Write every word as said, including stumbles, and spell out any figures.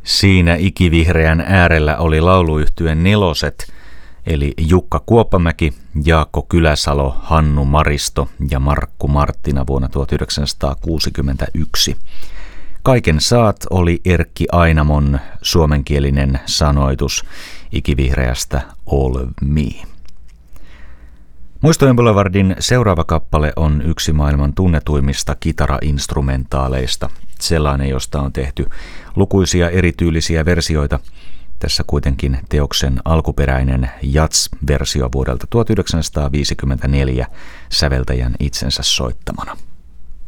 Siinä ikivihreän äärellä oli lauluyhtyeen Neloset, eli Jukka Kuoppamäki, Jaakko Kyläsalo, Hannu Maristo ja Markku Marttina vuonna tuhatyhdeksänsataakuusikymmentäyksi. Kaiken saat oli Erkki Ainamon suomenkielinen sanoitus ikivihreästä All of Me. Muistojen Boulevardin seuraava kappale on yksi maailman tunnetuimmista kitarainstrumentaaleista, sellainen, josta on tehty lukuisia erityylisiä versioita. Tässä kuitenkin teoksen alkuperäinen jazz-versio vuodelta tuhatyhdeksänsataaviisikymmentäneljä säveltäjän itsensä soittamana.